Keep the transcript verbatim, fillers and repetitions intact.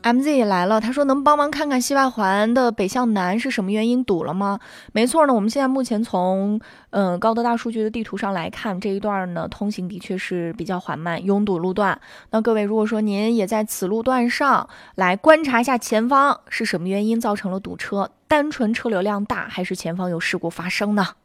M Z 也来了，他说能帮忙看看西外环的北向南是什么原因堵了吗？没错呢，我们现在目前从嗯、呃、高德大数据的地图上来看，这一段呢通行的确是比较缓慢，拥堵路段。那各位如果说您也在此路段上来观察一下前方是什么原因造成了堵车，单纯车流量大，还是前方有事故发生呢？